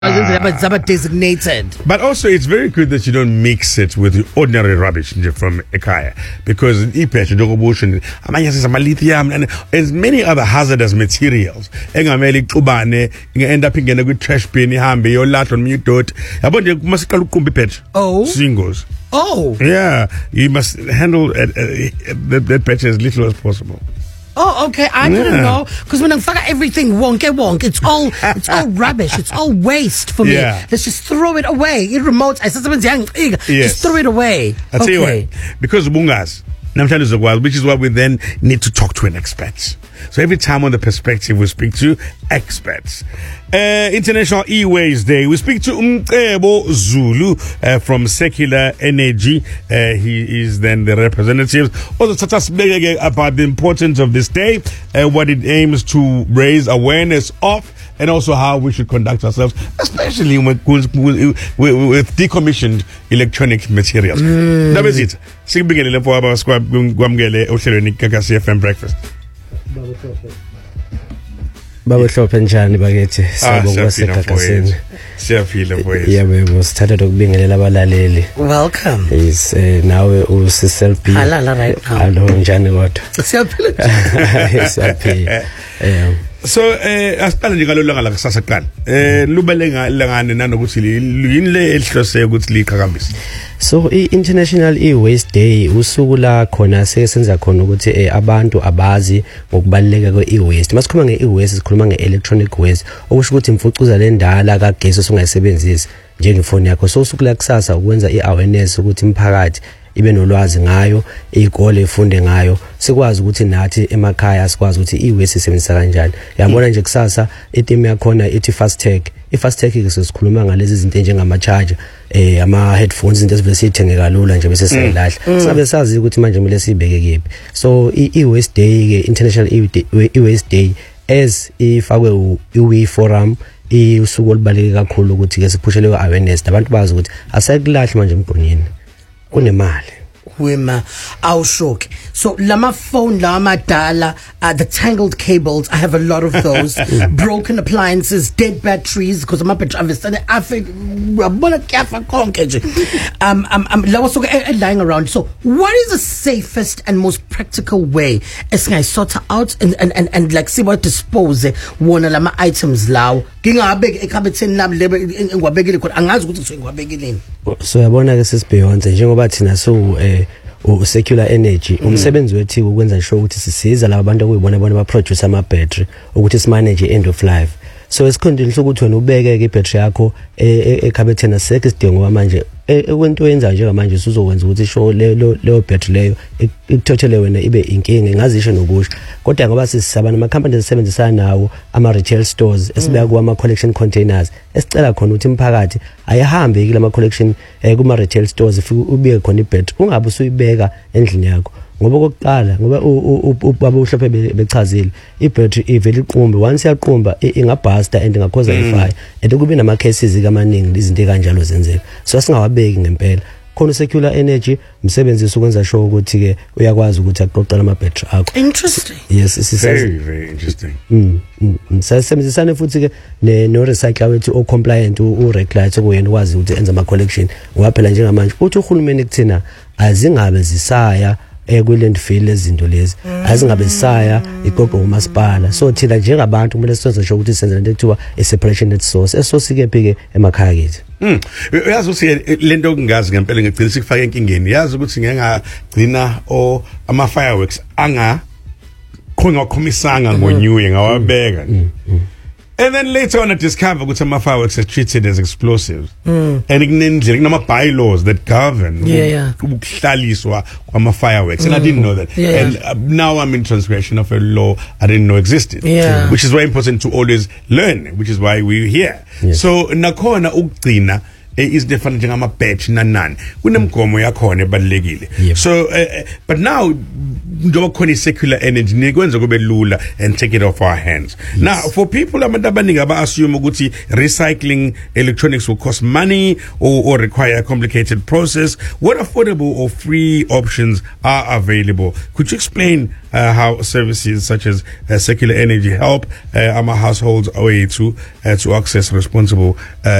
Designated. But also, it's very good that you don't mix it with ordinary rubbish from Ekaya, because lithium and there's many other hazardous materials. End up in a good trash bin, your lat on mute. Oh, singles. Oh, yeah, you must handle that patch as little as possible. Oh, okay. I didn't know, because when I figure everything wonk, it's all rubbish. It's all waste for me. Yeah. Let's just throw it away. It remotes. Just throw it away. I'll tell you what, because bungas, which is why we then need to talk to an expert. So every time on The Perspective, we speak to experts. International E-Waste Day, we speak to Umcebo Zulu from Secular Energy. He is then the representative. Also, tell us about the importance of this day, what it aims to raise awareness of, and also how we should conduct ourselves, especially with decommissioned electronic materials. That is it. Sikubingelele for our squad gwamgele ohlelweni Gagasi FM breakfast. Baba Hlophe njani bakithi siyabonga seGagasini siyaphila mfowethu yebo sithatha ukubingelela abalaleli welcome is nawe uSelb halala right now allo njani kodwa siyaphila siyaphila so asiqale nje ngalolu langa la kusasa qala lubalengane nanokuthi yini le elihlose ukuthi liqhakambise. So International E-Waste Day usuku la khona sesenza khona ukuthi abantu abazi ngokubaluleka kwe-e-waste. Masikhuluma nge-e-waste sikhuluma nge-electronic waste, okusho ukuthi imfucuza lendala kagesi osungayisebenzisi njengefoni yakho. So usuku la kusasa ukwenza i-awareness ukuthi imphakathi ibe nolwazi ngayo, izikole ifunde ngayo, sikwazi ukuthi nathi emakhaya sikwazi ukuthi i-waste isebenzisa kanjani. Yabona nje kusasa i-team yakhona ithi FastTech. I-FastTech ke sesikhuluma ngalezi zinto njengama charger, ama headphones, izinto ezivele sithenge kalula nje bese siyilahla. Sabe sazi ukuthi manje kumele sibeke kephi. So i-e-waste day ke International e-waste day as ifakwe i-We Forum usuku olubaleke kakhulu ukuthi ke siphushele awareness abantu bazi ukuthi asayikulahla manje emgqonyeni kunemali. Wima awushoke. So lama phone lama dala, the tangled cables, I have a lot of those. Broken appliances, dead batteries, because I'm up at lying around. So what is the safest and most practical way as I sort out and like see what dispose one of lama items law ngingabeki ekhabetheni lami lebe ngwabekile khona angazi ukuthi ngwabekileni. So yabona ke sesibeyonze njengoba thina so Secular Energy umsebenzi wethu ukwenza sure ukuthi sisiza laba bantu okuyibona bona ba produce ama battery ukuthi simanage end of life. So esikhondile ukuthi wena ubeke ke battery yakho ekhabetheni aseke sidingo manje kwento yenza njengamanje usuzokwenza ukuthi sure leyo battery leyo ikuthothele wena ibe inkinga ngazisho nokusho. Kodwa ngoba sisabana ama companies asebenzisana nawo ama retail stores esibeka kuma collection containers esicela khona ukuthi imphakathi ayihambe kule ama collection kuma retail stores ifike ubike khona ibattery ungabe usuyibeka endlini yakho. Ngoba kokuqala ngoba ubaba uhlophe bechazile ibattery ivele iqumbe once yaqumba ingabhasta and ingakhoza ifire and kube nama cases kamaningi izinto kanjalo zenzeka. So singawabeki ngempela khona Secular Energy umsebenzisi ukwenza sure ukuthi ke uyakwazi ukuthi aqoqela ama battery akho. Interesting. Yes, it's very interesting. Sasebenzisana futhi ke no recycler wethu o compliant u regulate okuyena ukwazi ukuthi enza ama collection ngoba phela njengamanje uthi uhulumeni kuthina azingabe zisaya kwilandfill lezinto lezi azingabe saya iqoqo umasipala. So thina njengabantu kumele senze sure ukuthi senza lento ekuthiwa i separation at source esosike phike emakhaya kithi. Uyazi ukuthi lento okungazi ngempela ngicela sikufake enkingeni. Yazi ukuthi ngengagcina ama fireworks khona khomisanga ngonyuye ngawabeka. And then later on I discovered that some fireworks are treated as explosives. And kunama bylaws that govern ukuhlaliswa kwama fireworks. And I didn't know that. And now I'm in transgression of a law I didn't know existed. Which is very important to always learn, which is why we're here. So nakhona ukugcina izinto efana njengama batch nanani kunemgomo yakhona ebalekile. Yep. So but now njengoba khona i-circular energy nikwenza kube lula and take it off our hands. Yes. Now for people abantu abaningi aba-assume ukuthi recycling electronics will cost money or require a complicated process, what affordable or free options are available? Could you explain how services such as circular energy help our households to access responsible